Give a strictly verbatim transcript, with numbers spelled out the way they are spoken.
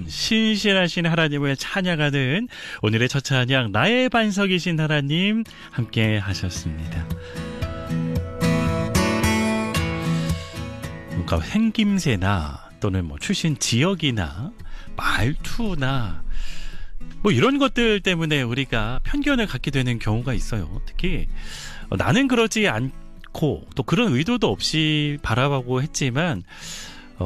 신실하신 하나님을 찬양하는 오늘의 첫 찬양 나의 반석이신 하나님 함께 하셨습니다. 그러니까 생김새나 또는 뭐 출신 지역이나 말투나 뭐 이런 것들 때문에 우리가 편견을 갖게 되는 경우가 있어요. 특히 나는 그러지 않고 또 그런 의도도 없이 바라보고 했지만